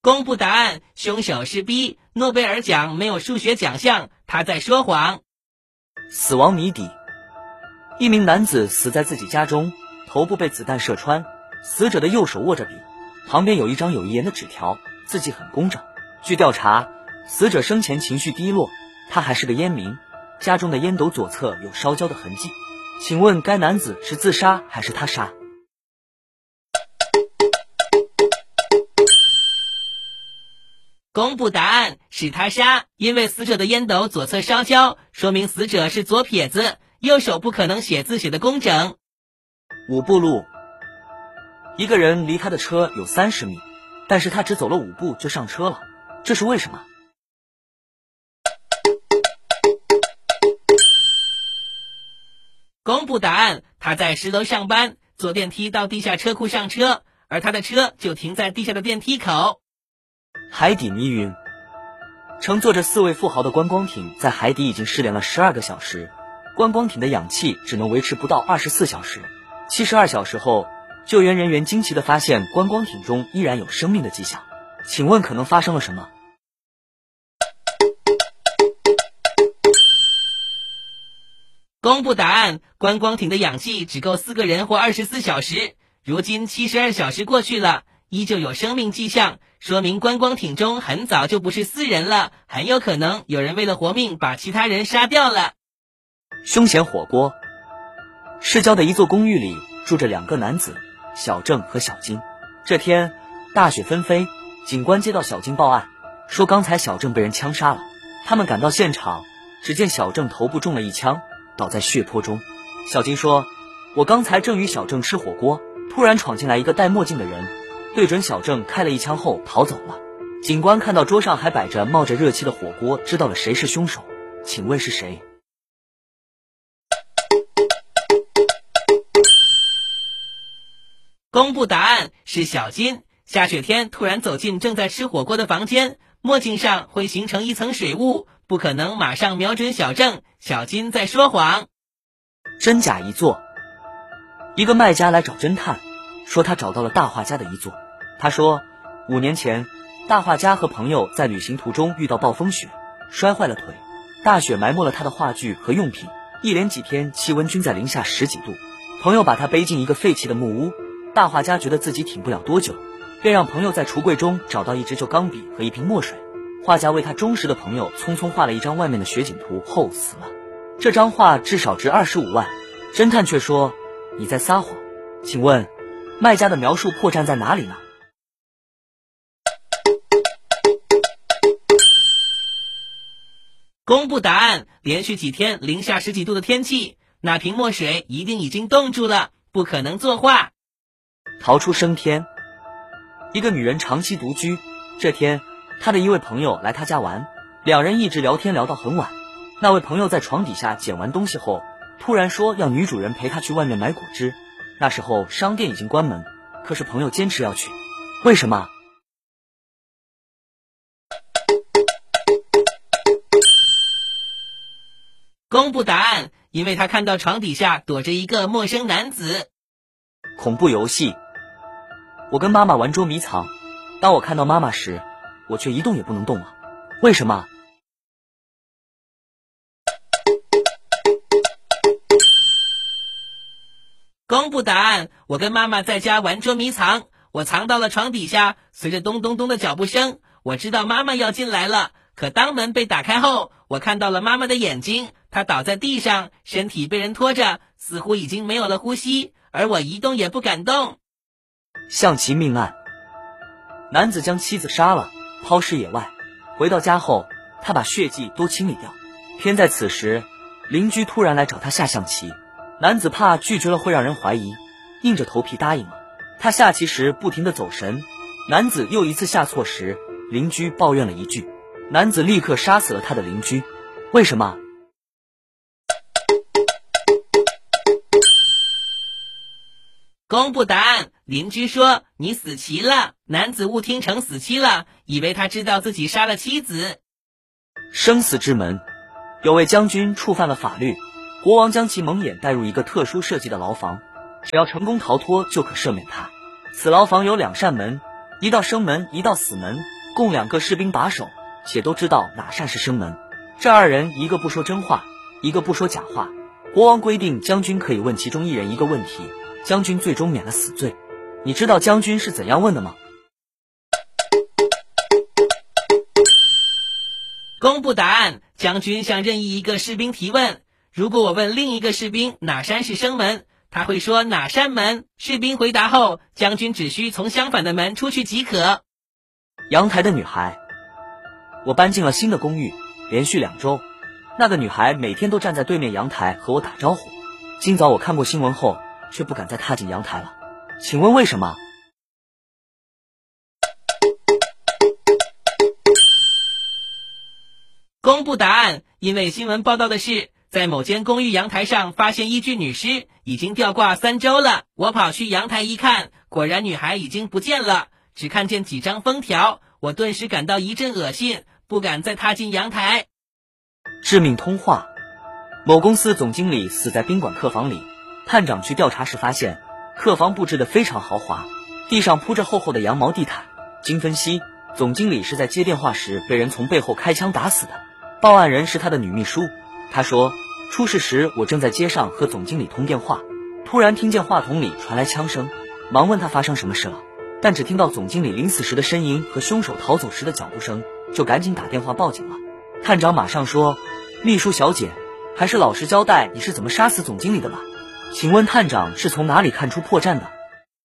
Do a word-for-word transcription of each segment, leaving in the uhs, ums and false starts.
公布答案，凶手是 B， 诺贝尔奖没有数学奖项，他在说谎。 死亡谜底：一名男子死在自己家中，头部被子弹射穿，死者的右手握着笔，旁边有一张有遗言的纸条，字迹很工整。据调查，死者生前情绪低落，他还是个烟民，家中的烟斗左侧有烧焦的痕迹。请问该男子是自杀还是他杀？ 公布答案，是他杀，因为死者的烟斗左侧烧焦，说明死者是左撇子，右手不可能写字写得工整。 五步路，一个人离他的车有三十米，但是他只走了五步就上车了，这是为什么？ 公布答案，他在十楼上班，坐电梯到地下车库上车，而他的车就停在地下的电梯口。 海底迷云，乘坐着四位富豪的观光艇在海底已经失联了十二个小时，观光艇的氧气只能维持不到二十四小时。七十二小时后，救援人员惊奇地发现观光艇中依然有生命的迹象，请问可能发生了什么？ 公布答案，观光艇的氧气只够四个人活二十四小时，如今七十二小时过去了，依旧有生命迹象，说明观光艇中很早就不是四人了，很有可能有人为了活命把其他人杀掉了。 凶险火锅。市郊的一座公寓里住着两个男子，小郑和小金。这天大雪纷飞，警官接到小金报案，说刚才小郑被人枪杀了。他们赶到现场，只见小郑头部中了一枪，倒在血泊中。小金说，我刚才正与小郑吃火锅，突然闯进来一个戴墨镜的人，对准小郑开了一枪后逃走了。警官看到桌上还摆着冒着热气的火锅，知道了谁是凶手，请问是谁？ 公布答案，是小金。下雪天突然走进正在吃火锅的房间，墨镜上会形成一层水雾，不可能马上瞄准小郑，小金在说谎。 真假一座。一个卖家来找侦探，说他找到了大画家的遗作。他说，五年前大画家和朋友在旅行途中遇到暴风雪，摔坏了腿，大雪埋没了他的画具和用品，一连几天气温均在零下十几度。朋友把他背进一个废弃的木屋，大画家觉得自己挺不了多久，便让朋友在橱柜中找到一支旧钢笔和一瓶墨水。画家为他忠实的朋友匆匆画了一张外面的雪景图后死了。这张画至少值二十五万。侦探却说，你在撒谎。请问卖家的描述破绽在哪里呢？ 公布答案，连续几天零下十几度的天气，那瓶墨水一定已经冻住了，不可能作画。 逃出升天。一个女人长期独居，这天她的一位朋友来她家玩，两人一直聊天聊到很晚。那位朋友在床底下捡完东西后，突然说要女主人陪他去外面买果汁。那时候商店已经关门，可是朋友坚持要去，为什么？ 公布答案，因为他看到床底下躲着一个陌生男子。 恐怖游戏。我跟妈妈玩捉迷藏，当我看到妈妈时，我却一动也不能动了，为什么？ 公布答案，我跟妈妈在家玩捉迷藏，我藏到了床底下，随着咚咚咚的脚步声，我知道妈妈要进来了，可当门被打开后，我看到了妈妈的眼睛，她倒在地上，身体被人拖着，似乎已经没有了呼吸，而我一动也不敢动。 象棋命案。男子将妻子杀了，抛尸野外，回到家后，他把血迹都清理掉。偏在此时，邻居突然来找他下象棋，男子怕拒绝了会让人怀疑，硬着头皮答应了。他下棋时不停地走神，男子又一次下错时，邻居抱怨了一句，男子立刻杀死了他的邻居，为什么？ 公布答案，邻居说你死棋了，男子误听成死期了，以为他知道自己杀了妻子。 生死之门。有位将军触犯了法律，国王将其蒙眼带入一个特殊设计的牢房，只要成功逃脱就可赦免他。此牢房有两扇门，一道生门，一道死门， 供两个士兵把守，且都知道哪扇是生门。这二人一个不说真话，一个不说假话。国王规定将军可以问其中一人一个问题，将军最终免了死罪。你知道将军是怎样问的吗？ 公布答案。将军向任意一个士兵提问，如果我问另一个士兵哪扇是生门，他会说哪扇门。士兵回答后，将军只需从相反的门出去即可。 阳台的女孩。我搬进了新的公寓，连续两周，那个女孩每天都站在对面阳台和我打招呼。今早我看过新闻后，却不敢再踏进阳台了。请问为什么？ 公布答案。因为新闻报道的是，在某间公寓阳台上发现一具女尸，已经吊挂三周了。我跑去阳台一看，果然女孩已经不见了，只看见几张封条。我顿时感到一阵恶心，不敢再踏进阳台。 致命通话。某公司总经理死在宾馆客房里，探长去调查时发现，客房布置得非常豪华，地上铺着厚厚的羊毛地毯。经分析，总经理是在接电话时被人从背后开枪打死的。报案人是他的女秘书，她说，出事时我正在街上和总经理通电话，突然听见话筒里传来枪声，忙问他发生什么事了，但只听到总经理临死时的呻吟和凶手逃走时的脚步声，就赶紧打电话报警了。探长马上说，秘书小姐，还是老实交代你是怎么杀死总经理的吧。请问探长是从哪里看出破绽的？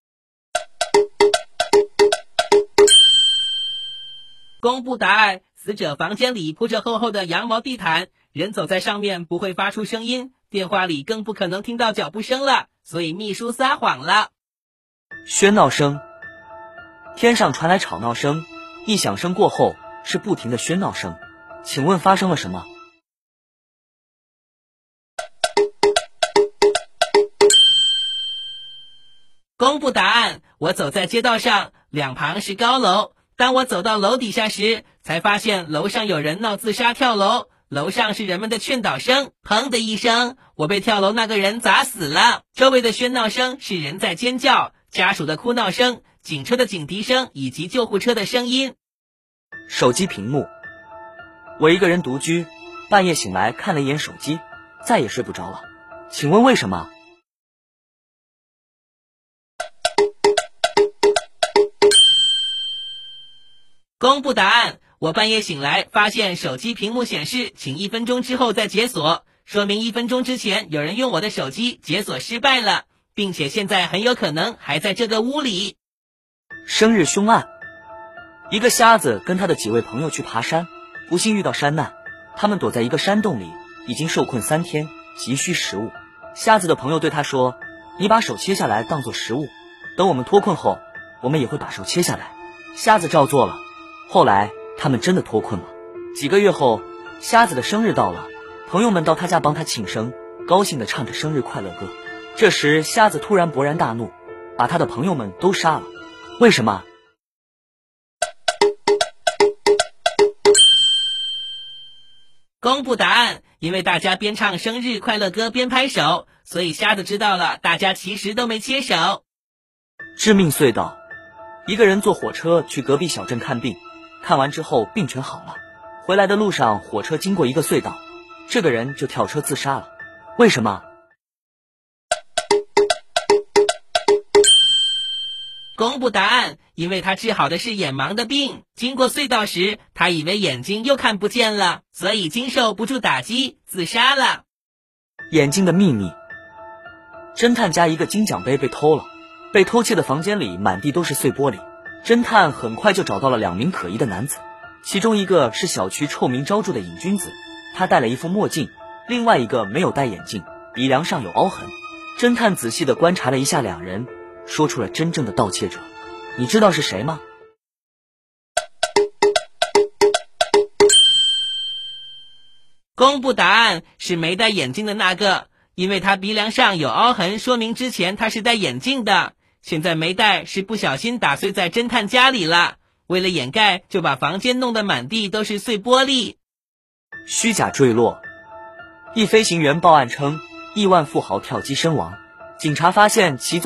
公布答案。死者房间里铺着厚厚的羊毛地毯，人走在上面不会发出声音，电话里更不可能听到脚步声了，所以秘书撒谎了。 喧闹声。天上传来吵闹声，一响声过后是不停的喧闹声。请问发生了什么？ 公布答案。我走在街道上，两旁是高楼。当我走到楼底下时，才发现楼上有人闹自杀跳楼，楼上是人们的劝导声。砰的一声，我被跳楼那个人砸死了。周围的喧闹声是人在尖叫，家属的哭闹声，警车的警笛声以及救护车的声音。 手机屏幕。我一个人独居，半夜醒来看了一眼手机，再也睡不着了。请问为什么？ 公布答案。我半夜醒来，发现手机屏幕显示请一分钟之后再解锁，说明一分钟之前有人用我的手机解锁失败了，并且现在很有可能还在这个屋里。 生日凶案。一个瞎子跟他的几位朋友去爬山，不幸遇到山难，他们躲在一个山洞里，已经受困三天，急需食物。瞎子的朋友对他说，你把手切下来当作食物，等我们脱困后，我们也会把手切下来。瞎子照做了，后来他们真的脱困了。几个月后，瞎子的生日到了，朋友们到他家帮他庆生，高兴地唱着生日快乐歌。这时瞎子突然勃然大怒，把他的朋友们都杀了。为什么？ 公布答案。因为大家边唱生日快乐歌边拍手，所以瞎子知道了大家其实都没切手。 致命隧道。一个人坐火车去隔壁小镇看病，看完之后病全好了，回来的路上火车经过一个隧道，这个人就跳车自杀了。为什么？ 公布答案。因为他治好的是眼盲的病，经过隧道时他以为眼睛又看不见了，所以经受不住打击自杀了。 眼睛的秘密。侦探家一个金奖杯被偷了，被偷窃的房间里满地都是碎玻璃，侦探很快就找到了两名可疑的男子，其中一个是小区臭名昭著的瘾君子，他戴了一副墨镜，另外一个没有戴眼镜，鼻梁上有凹痕。侦探仔细地观察了一下两人，说出了真正的盗窃者。你知道是谁吗？ 公布答案。是没戴眼镜的那个，因为他鼻梁上有凹痕，说明之前他是戴眼镜的，现在没戴是不小心打碎在侦探家里了，为了掩盖就把房间弄得满地都是碎玻璃。 虚假坠落。一飞行员报案称亿万富豪跳机身亡，警察发现其